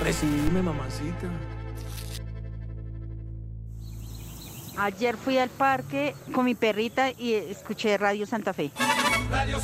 Decime, mamacita. Ayer fui al parque con mi perrita y escuché Radio Santa Fe. Radio